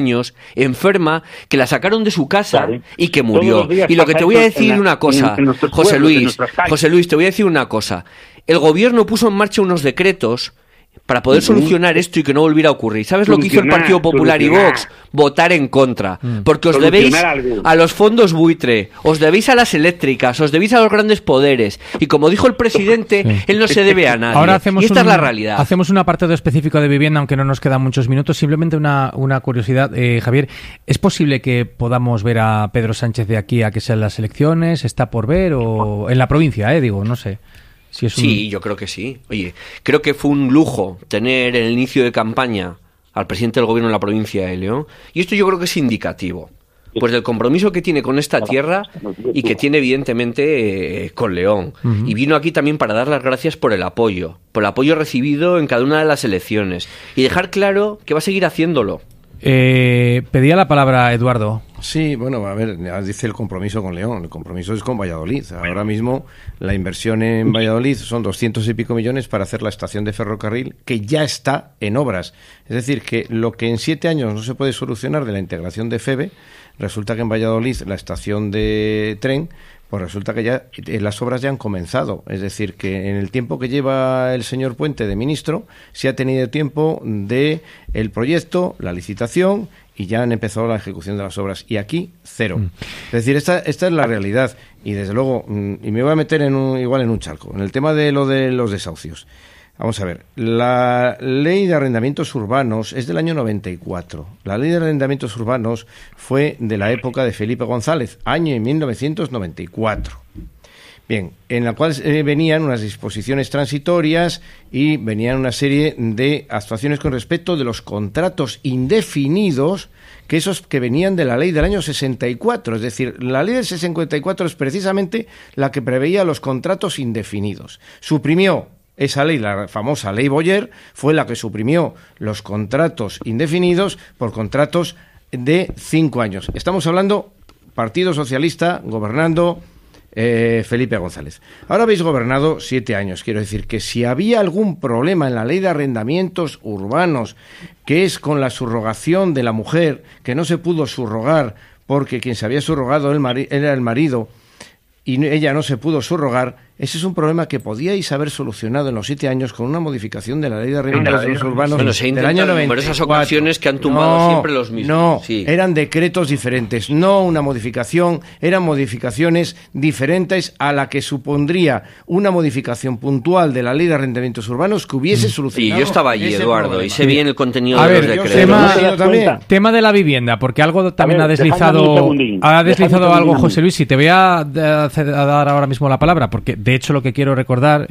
años, enferma, que la sacaron de su casa y que murió. Y lo que te voy a decir una cosa, José Luis, te voy a decir una cosa. El gobierno puso en marcha unos decretos para poder solucionar esto y que no volviera a ocurrir. ¿Sabes lo que hizo el Partido Popular y Vox? Votar en contra. Porque os debéis a los fondos buitre, os debéis a las eléctricas, os debéis a los grandes poderes. Y como dijo el presidente, él no se debe a nadie. Ahora y esta es la realidad. Hacemos un apartado específico de vivienda, aunque no nos quedan muchos minutos. Simplemente una curiosidad, Javier. ¿Es posible que podamos ver a Pedro Sánchez de aquí a que sean las elecciones? ¿Está por ver? O en la provincia, digo, no sé. Sí, yo creo que sí. Oye, creo que fue un lujo tener en el inicio de campaña al presidente del gobierno de la provincia de León, y esto yo creo que es indicativo pues del compromiso que tiene con esta tierra y que tiene evidentemente con León. Y vino aquí también para dar las gracias por el apoyo recibido en cada una de las elecciones y dejar claro que va a seguir haciéndolo. Pedía la palabra Eduardo. Sí, bueno, a ver, dice el compromiso con León, el compromiso es con Valladolid. Ahora mismo la inversión en Valladolid son 200 y pico millones para hacer la estación de ferrocarril, que ya está en obras. Es decir, que lo que en 7 años no se puede solucionar de la integración de FEVE, resulta que en Valladolid la estación de tren, pues resulta que ya las obras ya han comenzado. Es decir, que en el tiempo que lleva el señor Puente de ministro, se ha tenido tiempo de el proyecto, la licitación, y ya han empezado la ejecución de las obras. Y aquí, cero. Es decir, esta es la realidad. Y desde luego, y me voy a meter igual en un charco, en el tema de lo de los desahucios. Vamos a ver, la ley de arrendamientos urbanos es del año 94. La ley de arrendamientos urbanos fue de la época de Felipe González, año 1994. Bien, en la cual venían unas disposiciones transitorias y venían una serie de actuaciones con respecto de los contratos indefinidos, que esos que venían de la ley del año 64. Es decir, la ley del 64 es precisamente la que preveía los contratos indefinidos. Suprimió esa ley, la famosa ley Boyer, fue la que suprimió los contratos indefinidos por contratos de 5 años. Estamos hablando Partido Socialista gobernando Felipe González. Ahora habéis gobernado 7 años. Quiero decir que si había algún problema en la ley de arrendamientos urbanos, que es con la subrogación de la mujer, que no se pudo subrogar porque quien se había subrogado era el marido y ella no se pudo subrogar, ese es un problema que podíais haber solucionado en los 7 años con una modificación de la ley de arrendamientos urbanos del año 94. Por esas ocasiones que han tumbado siempre los mismos. No, eran decretos diferentes, no una modificación, eran modificaciones diferentes a la que supondría una modificación puntual de la ley de arrendamientos urbanos que hubiese solucionado. Sí, yo estaba allí, Eduardo, problema. Y sé bien el contenido de los decretos. Tema de la vivienda, porque algo también ha deslizado algo José Luis, y te voy a dar ahora mismo la palabra, porque de hecho lo que quiero recordar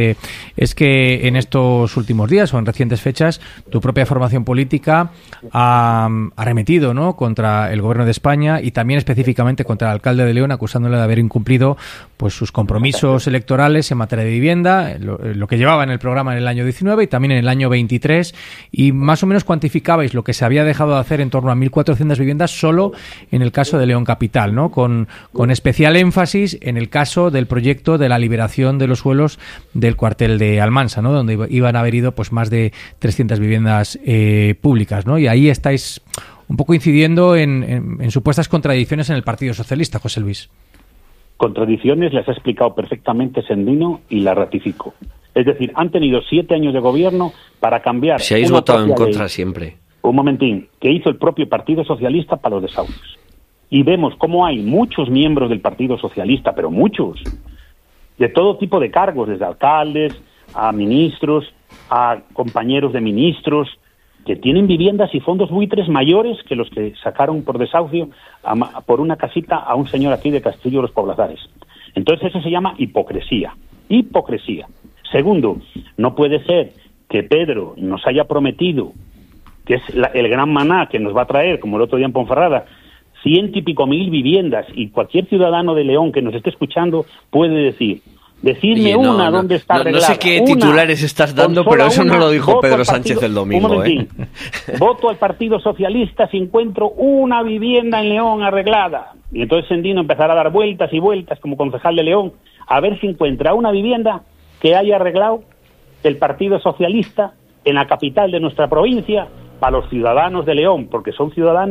es que en estos últimos días o en recientes fechas tu propia formación política ha arremetido, ¿no?, contra el gobierno de España y también específicamente contra el alcalde de León, acusándole de haber incumplido pues sus compromisos electorales en materia de vivienda, lo que llevaba en el programa en el año 19 y también en el año 23, y más o menos cuantificabais lo que se había dejado de hacer en torno a 1.400 viviendas solo en el caso de León Capital, ¿no?, con especial énfasis en el caso del proyecto de la liberación de los suelos del cuartel de Almansa, ¿no?, donde iban a haber ido pues más de 300 viviendas públicas, ¿no? Y ahí estáis un poco incidiendo en supuestas contradicciones en el Partido Socialista, José Luis. Contradicciones las ha explicado perfectamente Sendino y la ratifico. Es decir, han tenido 7 años de gobierno para cambiar. Si habéis votado en contra siempre. Un momentín, que hizo el propio Partido Socialista para los desahucios. Y vemos cómo hay muchos miembros del Partido Socialista, pero muchos, de todo tipo de cargos, desde alcaldes a ministros, a compañeros de ministros, que tienen viviendas y fondos buitres mayores que los que sacaron por desahucio por una casita a un señor aquí de Castillo de los Poblazares. Entonces eso se llama hipocresía. Hipocresía. Segundo, no puede ser que Pedro nos haya prometido, que es el gran maná que nos va a traer, como el otro día en Ponferrada, 100 y pico mil viviendas, y cualquier ciudadano de León que nos esté escuchando puede decirme dónde está arreglada. No sé qué titulares estás dando, pero eso no lo dijo Pedro Sánchez el domingo. Un momentín. Voto al Partido Socialista si encuentro una vivienda en León arreglada. Y entonces Sendino empezará a dar vueltas y vueltas como concejal de León a ver si encuentra una vivienda que haya arreglado el Partido Socialista en la capital de nuestra provincia, para los ciudadanos de León, porque son ciudadanos